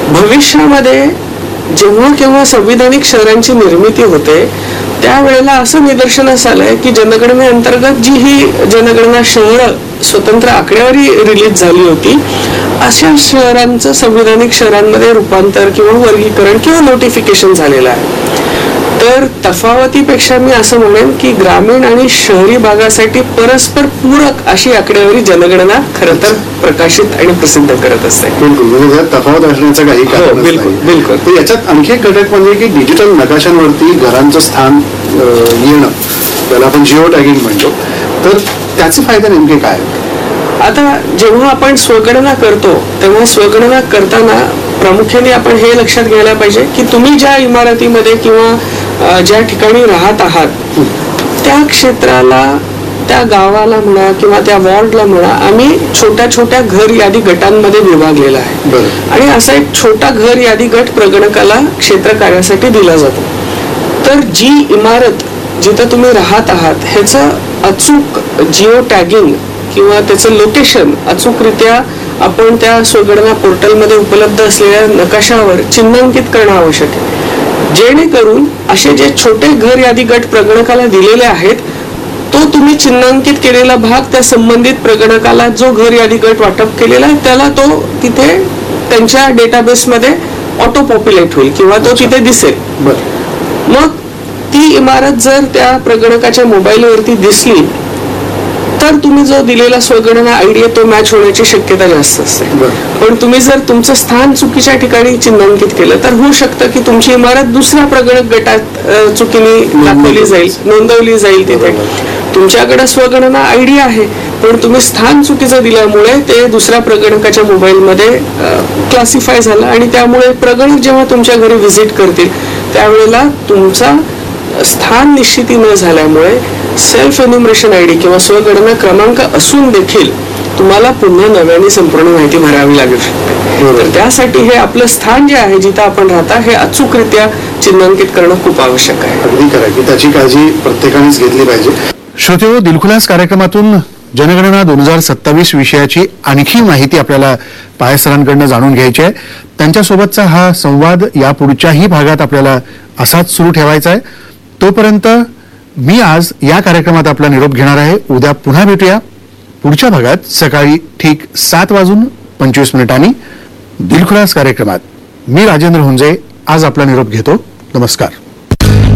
भविष्यामध्ये जेव्हा केव्हा संविधानिक शहरांची निर्मिती होते त्यावेळेला असं निदर्शनास आलंय की जनगणनेअंतर्गत जी ही जनगणना शहर स्वतंत्र आकडेवारी रिलीज झाली होती अशा शहरांचं संविधानिक शहरांमध्ये रूपांतर किंवा वर्गीकरण किंवा नोटिफिकेशन झालेलं आहे. तर तफावतीपेक्षा मी असं म्हणेन की ग्रामीण आणि शहरी भागासाठी परस्पर पूरक अशी आकडेवारी जनगणना खरं तर प्रकाशित आणि प्रसिद्ध करत असते. बिलकुल, म्हणजे तफावत असण्याचं काही कारण बिलकुल बिलकुल. तर याच्यात आणखी एक घटक म्हणजे की डिजिटल नकाशांवरती घरांचं स्थान येणं, त्याला आपण जिओ टॅगिंग म्हणतो, तर त्याचे फायदे नेमके काय? आता जेव्हा आपण स्वगणना करतो तेव्हा स्वगणना करताना प्रामुख्याने आपण हे लक्षात घ्यायला पाहिजे की तुम्ही ज्या इमारतीमध्ये किंवा ज्या ठिकाणी राहत आहात त्या क्षेत्राला, त्या गावाला म्हणा किंवा त्या वॉर्डला म्हणा, आम्ही छोट्या छोट्या घर यादी गटांमध्ये विभागलेला आहे आणि असा एक छोटा घर यादी गट प्रगणकाला क्षेत्र कार्यासाठी दिला जातो. तर जी इमारत जिथं तुम्ही राहत आहात ह्याचं अचूक जिओ टॅगिंग किंवा त्याचं लोकेशन अचूकरित्या आपण त्या स्वगणना पोर्टलमध्ये उपलब्ध असलेल्या नकाशावर चिन्हांकित करणं आवश्यक आहे, जेणेकरून असे जे छोटे घर यादी गट प्रगणकाला दिलेले आहेत तो तुम्ही चिन्हांकित केलेला भाग त्या संबंधित प्रगणकाला जो घर यादी गट वाटप केलेला आहे त्याला तो तिथे त्यांच्या डेटाबेसमध्ये ऑटो पॉप्युलेट होईल किंवा तो तिथे दिसेल. मग ती इमारत जर त्या प्रगणकाच्या मोबाईलवरती दिसली तर तुम्ही जो दिलेला स्वगणना आयडी आहे तो मॅच होण्याची शक्यता जास्त असते. पण तुम्ही जर तुमचं स्थान चुकीच्या ठिकाणी चिन्हांकित केलं तर होऊ शकतं की तुमची इमारत दुसऱ्या प्रगणक गटात चुकीने दाखवली जाईल, नोंदवली जाईल. तिथे तुमच्याकडे स्वगणना आयडी आहे पण तुम्ही स्थान चुकीचं दिल्यामुळे ते दुसऱ्या प्रगणकाच्या मोबाईलमध्ये क्लासिफाय झालं आणि त्यामुळे प्रगणक जेव्हा तुमच्या घरी व्हिजिट करतील त्यावेळेला तुमचा स्थान निश्चिती न झाल्यामुळे सेल्फ एन्युमरेशन आयडी किंवा स्वगणना क्रमांक असून देखील तुम्हाला पुन्हा नव्याने संपूर्ण माहिती भरावी लागू शकते. तर त्यासाठी हे आपलं स्थान जे आहे जिथं आपण राहता हे अचूकरित्या चिन्हांकित करणं खूप आवश्यक आहे. अगदी खरं की त्याची काळजी प्रत्येकानेच घेतली पाहिजे. श्रोतेहो, दिलखुलास कार्यक्रमातून जनगणना 2027 विषयाची आणखी माहिती आपल्याला पाय सरांकडनं जाणून घ्यायची आहे. त्यांच्यासोबतचा हा संवाद या पुढच्याही भागात आपल्याला असाच सुरू ठेवायचा आहे. तोपर्यंत मी आज या कार्यक्रमात आपला निरोप घेणार आहे. उद्या पुन्हा भेटूया पुढच्या भागात सकाळी ठीक 7:25 दिलखुलास कार्यक्रमात. मी राजेंद्र हुंजे आज आपला निरोप घेतो. नमस्कार.